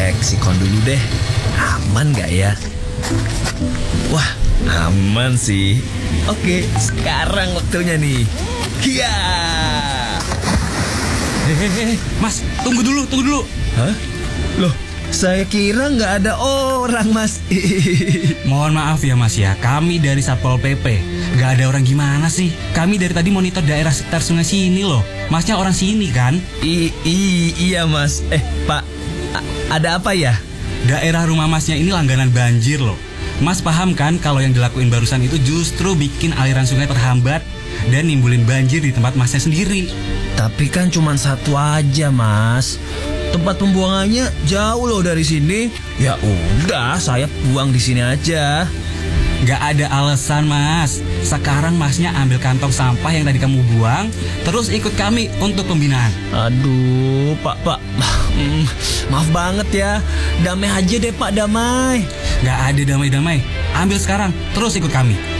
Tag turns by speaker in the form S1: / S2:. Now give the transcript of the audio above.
S1: cek sikon dulu deh. Aman nggak ya? Wah, aman sih. Oke, sekarang waktunya nih. Kia!
S2: Mas, tunggu dulu.
S1: Hah? Loh, saya kira nggak ada orang, Mas.
S2: Mohon maaf ya Mas ya, kami dari Satpol PP. Gak ada orang gimana sih? Kami dari tadi monitor daerah sekitar sungai sini loh. Masnya orang sini kan?
S1: Iya, Mas. Pak, ada apa ya?
S2: Daerah rumah Masnya ini langganan banjir loh. Mas paham kan kalau yang dilakuin barusan itu justru bikin aliran sungai terhambat dan nimbulin banjir di tempat Masnya sendiri.
S1: Tapi kan cuma satu aja, Mas. Tempat pembuangannya jauh loh dari sini. Ya udah, saya buang di sini aja.
S2: Gak ada alasan Mas. Sekarang Masnya ambil kantong sampah yang tadi kamu buang, terus ikut kami untuk pembinaan.
S1: Aduh, Pak. Maaf banget ya. Damai aja deh, Pak, damai.
S2: Gak ada damai-damai. Ambil sekarang, terus ikut kami.